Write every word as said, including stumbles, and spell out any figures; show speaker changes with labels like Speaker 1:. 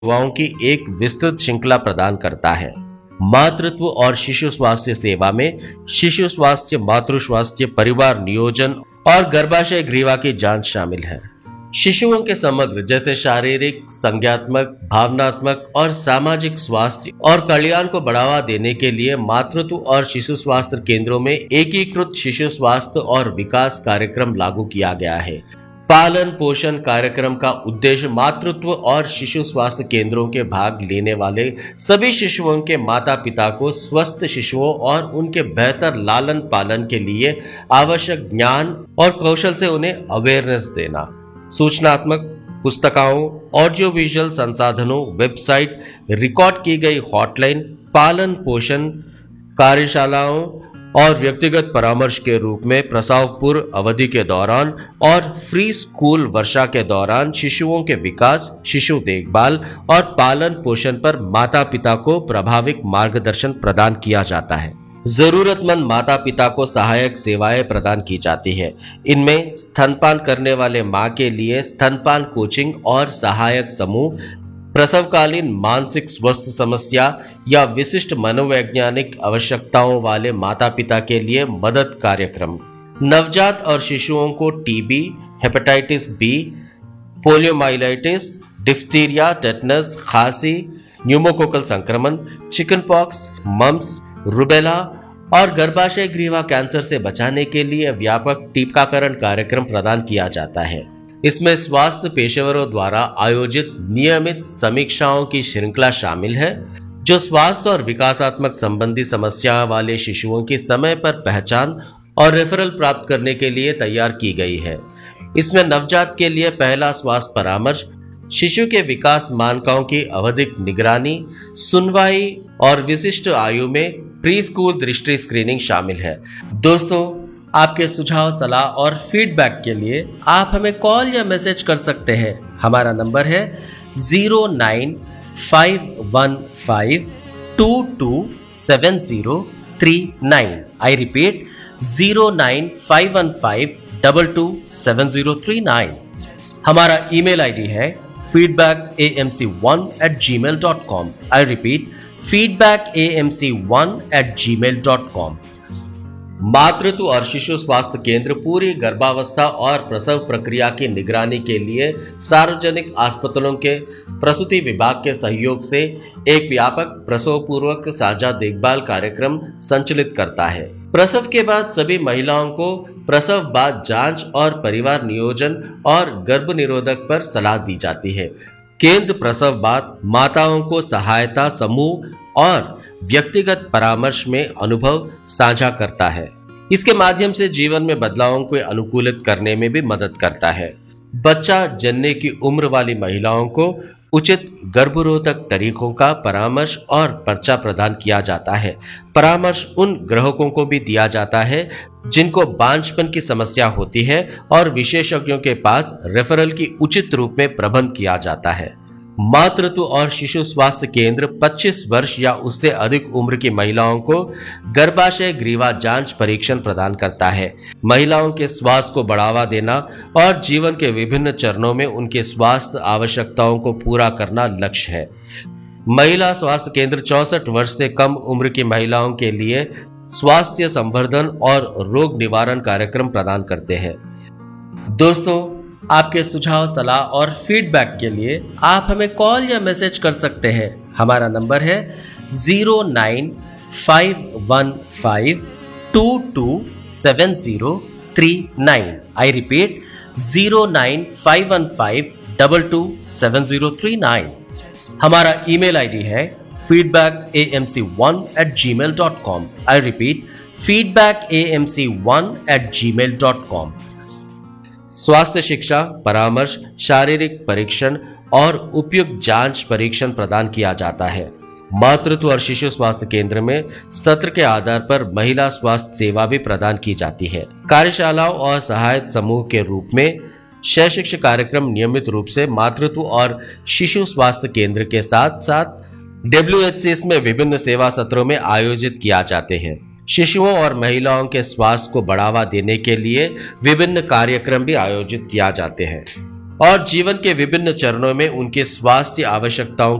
Speaker 1: सेवाओं की एक विस्तृत श्रृंखला प्रदान करता है। मातृत्व और शिशु स्वास्थ्य सेवा में शिशु स्वास्थ्य, मातृ स्वास्थ्य, परिवार नियोजन और गर्भाशय ग्रीवा की जांच शामिल है। शिशुओं के समग्र जैसे शारीरिक, संज्ञात्मक, भावनात्मक और सामाजिक स्वास्थ्य और कल्याण को बढ़ावा देने के लिए मातृत्व और शिशु स्वास्थ्य केंद्रों में एकीकृत शिशु स्वास्थ्य और विकास कार्यक्रम लागू किया गया है। पालन पोषण कार्यक्रम का उद्देश्य मातृत्व और शिशु स्वास्थ्य केंद्रों के भाग लेने वाले सभी शिशुओं के माता पिता को स्वस्थ शिशुओं और उनके बेहतर लालन पालन के लिए आवश्यक ज्ञान और कौशल से उन्हें अवेयरनेस देना। सूचनात्मक पुस्तिकाओं, ऑडियो विजुअल संसाधनों, वेबसाइट, रिकॉर्ड की गई हॉटलाइन, पालन पोषण कार्यशालाओं और व्यक्तिगत परामर्श के रूप में प्रसव पूर्व अवधि के दौरान और फ्री स्कूल वर्षा के दौरान शिशुओं के विकास, शिशु देखभाल और पालन पोषण पर माता पिता को प्रभावी मार्गदर्शन प्रदान किया जाता है। जरूरतमंद माता पिता को सहायक सेवाएं प्रदान की जाती है। इनमें स्तनपान करने वाले मां के लिए स्तनपान कोचिंग और सहायक समूह, प्रसवकालीन मानसिक स्वास्थ्य समस्या या विशिष्ट मनोवैज्ञानिक आवश्यकताओं वाले माता पिता के लिए मदद कार्यक्रम, नवजात और शिशुओं को TB, hepatitis B, poliomyelitis, diphtheria, tetanus, खांसी, न्यूमोकोकल संक्रमण, चिकन पॉक्स, मम्स, रुबेला और गर्भाशय ग्रीवा कैंसर से बचाने के लिए व्यापक टीकाकरण कार्यक्रम प्रदान किया जाता है। इसमें स्वास्थ्य पेशेवरों द्वारा आयोजित नियमित समीक्षाओं की श्रृंखला शामिल है, जो स्वास्थ्य और विकासात्मक संबंधी समस्या वाले शिशुओं की समय पर पहचान और रेफरल प्राप्त करने के लिए तैयार की गई है। इसमें नवजात के लिए पहला स्वास्थ्य परामर्श, शिशु के विकास मानकों की आवधिक निगरानी, सुनवाई और विशिष्ट आयु में प्री स्कूल दृष्टि स्क्रीनिंग शामिल है। दोस्तों, आपके सुझाव, सलाह और फीडबैक के लिए आप हमें कॉल या मैसेज कर सकते हैं। हमारा नंबर है zero nine five one five to to seven zero three nine. I repeat zero nine five one five to to seven zero three nine. हमारा ईमेल आईडी है feedback A M C one eight ji mail dot com. I repeat feedback A M C one eight ji mail dot com. मातृत्व और शिशु स्वास्थ्य केंद्र पूरी गर्भावस्था और प्रसव प्रक्रिया की निगरानी के लिए सार्वजनिक अस्पतालों के प्रसूति विभाग के सहयोग से एक व्यापक प्रसव पूर्वक साझा देखभाल कार्यक्रम संचालित करता है। प्रसव के बाद सभी महिलाओं को प्रसव बाद जांच और परिवार नियोजन और गर्भ निरोधक पर सलाह दी जाती है। केंद्र प्रसव बाद माताओं को सहायता समूह और व्यक्तिगत परामर्श में अनुभव साझा करता है। इसके माध्यम से जीवन में बदलावों को अनुकूलित करने में भी मदद करता है। बच्चा जनने की उम्र वाली महिलाओं को उचित गर्भरोधक तरीकों का परामर्श और पर्चा प्रदान किया जाता है। परामर्श उन ग्राहकों को भी दिया जाता है जिनको बांझपन की समस्या होती है और विशेषज्ञों के पास रेफरल की उचित रूप में प्रबंध किया जाता है। मातृत्व और शिशु स्वास्थ्य केंद्र पच्चीस वर्ष या उससे अधिक उम्र की महिलाओं को गर्भाशय ग्रीवा जांच परीक्षण प्रदान करता है। महिलाओं के स्वास्थ्य को बढ़ावा देना और जीवन के विभिन्न चरणों में उनके स्वास्थ्य आवश्यकताओं को पूरा करना लक्ष्य है। महिला स्वास्थ्य केंद्र चौसठ वर्ष से कम उम्र की महिलाओं के लिए स्वास्थ्य संवर्धन और रोग निवारण कार्यक्रम प्रदान करते हैं। दोस्तों, आपके सुझाव, सलाह और फीडबैक के लिए आप हमें कॉल या मैसेज कर सकते हैं। हमारा नंबर है zero nine five one five to to seven zero three nine. I repeat zero nine five one five to to seven zero three nine. हमारा ईमेल आईडी है feedback A M C one eight ji mail dot com. I repeat feedback A M C one eight ji mail dot com. स्वास्थ्य शिक्षा, परामर्श, शारीरिक परीक्षण और उपयुक्त जांच परीक्षण प्रदान किया जाता है। मातृत्व और शिशु स्वास्थ्य केंद्र में सत्र के आधार पर महिला स्वास्थ्य सेवा भी प्रदान की जाती है। कार्यशालाओं और सहायक समूह के रूप में शैक्षिक कार्यक्रम नियमित रूप से मातृत्व और शिशु स्वास्थ्य केंद्र के साथ साथ डब्ल्यू एच सी एस में विभिन्न सेवा सत्रों में आयोजित किया जाते हैं। शिशुओं और महिलाओं के स्वास्थ्य को बढ़ावा देने के लिए विभिन्न कार्यक्रम भी आयोजित किया जाते हैं। और जीवन के विभिन्न चरणों में उनके स्वास्थ्य आवश्यकताओं